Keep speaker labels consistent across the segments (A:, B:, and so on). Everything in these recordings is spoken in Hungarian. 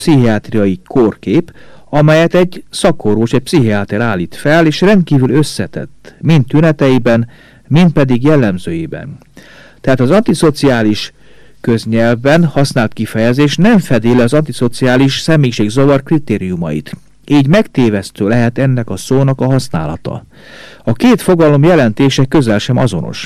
A: pszichiátriai kórkép, amelyet egy szakorvos, egy pszichiáter állít fel, és rendkívül összetett, mind tüneteiben, mind pedig jellemzőiben. Tehát az antiszociális köznyelvben használt kifejezés nem fedi le az antiszociális személyiségzavar kritériumait. Így megtévesztő lehet ennek a szónak a használata. A két fogalom jelentése közel sem azonos.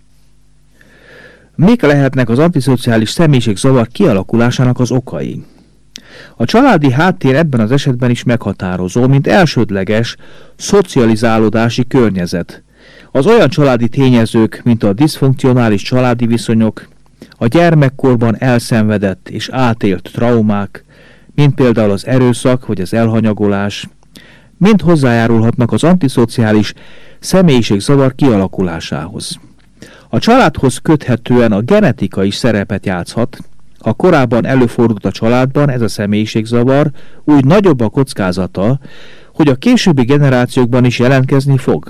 A: Mik lehetnek az antiszociális személyiségzavar kialakulásának az okai? A családi háttér ebben az esetben is meghatározó, mint elsődleges szocializálódási környezet. Az olyan családi tényezők, mint a diszfunkcionális családi viszonyok, a gyermekkorban elszenvedett és átélt traumák, mint például az erőszak vagy az elhanyagolás, mind hozzájárulhatnak az antiszociális személyiségzavar kialakulásához. A családhoz köthetően a genetika is szerepet játszhat. Ha korábban előfordult a családban ez a személyiségzavar, úgy nagyobb a kockázata, hogy a későbbi generációkban is jelentkezni fog.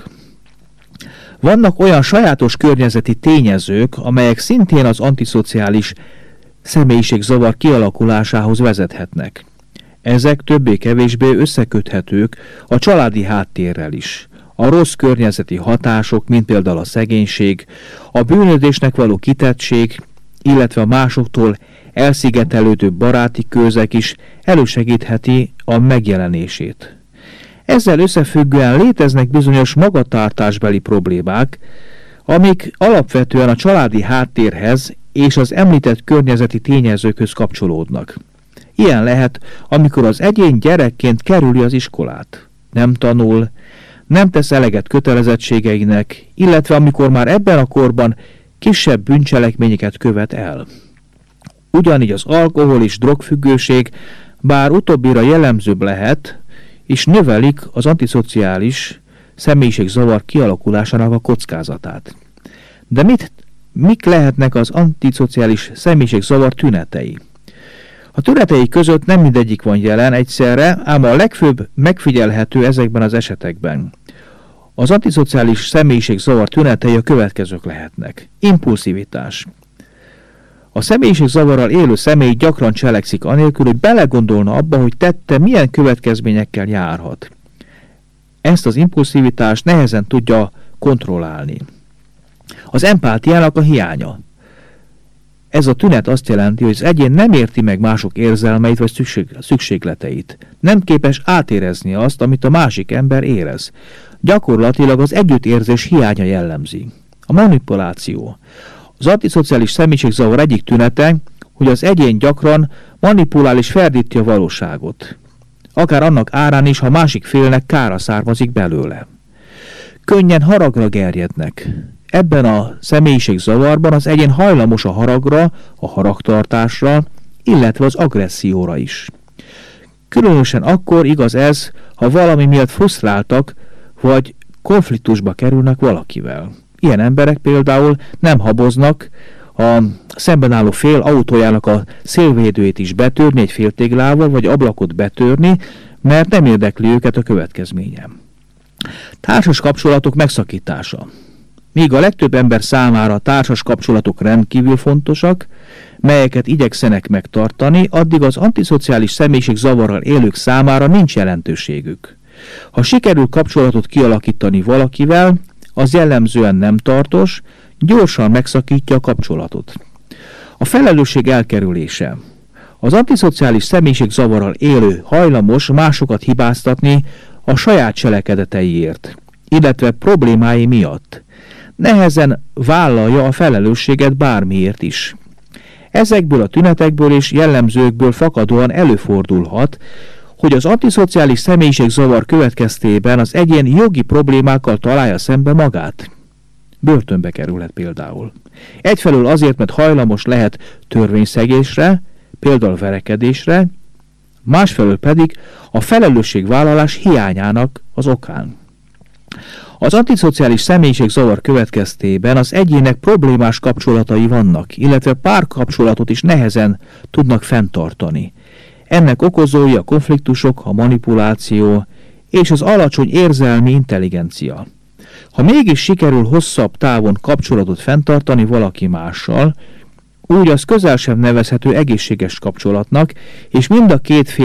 A: Vannak olyan sajátos környezeti tényezők, amelyek szintén az antiszociális személyiségzavar kialakulásához vezethetnek. Ezek többé-kevésbé összeköthetők a családi háttérrel is. A rossz környezeti hatások, mint például a szegénység, a bűnözésnek való kitettség, illetve a másoktól elszigetelődő baráti körzek is elősegítheti a megjelenését. Ezzel összefüggően léteznek bizonyos magatartásbeli problémák, amik alapvetően a családi háttérhez és az említett környezeti tényezőkhöz kapcsolódnak. Ilyen lehet, amikor az egyén gyerekként kerüli az iskolát, nem tanul, nem tesz eleget kötelezettségeinek, illetve amikor már ebben a korban kisebb bűncselekményeket követ el. Ugyanígy az alkohol és drogfüggőség, bár utóbbira jellemzőbb lehet, és növelik az antiszociális személyiségzavar kialakulásának a kockázatát. De mik lehetnek az antiszociális személyiségzavar tünetei? A tünetei között nem mindegyik van jelen egyszerre, ám a legfőbb megfigyelhető ezekben az esetekben. Az antiszociális személyiségzavar tünetei a következők lehetnek. Impulszivitás. A személyiségzavarral élő személy gyakran cselekszik anélkül, hogy belegondolna abba, hogy tette milyen következményekkel járhat. Ezt az impulszivitást nehezen tudja kontrollálni. Az empátiának a hiánya. Ez a tünet azt jelenti, hogy az egyén nem érti meg mások érzelmeit vagy szükségleteit. Nem képes átérezni azt, amit a másik ember érez. Gyakorlatilag az együttérzés hiánya jellemzi. A manipuláció. Az antiszociális személyiségzavar egyik tünete, hogy az egyén gyakran manipulál és ferdíti a valóságot. Akár annak árán is, ha másik félnek kára származik belőle. Könnyen haragra gerjednek. Ebben a személyiségzavarban az egyén hajlamos a haragra, a haragtartásra, illetve az agresszióra is. Különösen akkor igaz ez, ha valami miatt frusztráltak, vagy konfliktusba kerülnek valakivel. Ilyen emberek például nem haboznak a szemben álló fél autójának a szélvédőjét is betörni egy féltéglával, vagy ablakot betörni, mert nem érdekli őket a következménye. Társas kapcsolatok megszakítása. Míg a legtöbb ember számára a társas kapcsolatok rendkívül fontosak, melyeket igyekszenek megtartani, addig az antiszociális személyiségzavarral élők számára nincs jelentőségük. Ha sikerül kapcsolatot kialakítani valakivel, az jellemzően nem tartós, gyorsan megszakítja a kapcsolatot. A felelősség elkerülése. Az antiszociális személyiségzavarral élő hajlamos másokat hibáztatni a saját cselekedeteiért, illetve problémái miatt. Nehezen vállalja a felelősséget bármiért is. Ezekből a tünetekből és jellemzőkből fakadóan előfordulhat, hogy az antiszociális személyiségzavar következtében az egyén jogi problémákkal találja szembe magát. Börtönbe kerülhet például. Egyfelől azért, mert hajlamos lehet törvényszegésre, például verekedésre, másfelől pedig a felelősségvállalás hiányának az okán. Az antiszociális személyiségzavar következtében az egyének problémás kapcsolatai vannak, illetve párkapcsolatot is nehezen tudnak fenntartani. Ennek okozói a konfliktusok, a manipuláció és az alacsony érzelmi intelligencia. Ha mégis sikerül hosszabb távon kapcsolatot fenntartani valaki mással, úgy az közel sem nevezhető egészséges kapcsolatnak, és mind a két fél